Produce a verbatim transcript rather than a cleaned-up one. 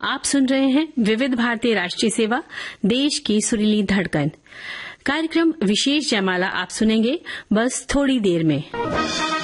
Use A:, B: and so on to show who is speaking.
A: आप सुन रहे हैं विविध भारती राष्ट्रीय सेवा, देश की सुरीली धड़कन। कार्यक्रम विशेष जयमाला आप सुनेंगे बस थोड़ी देर में।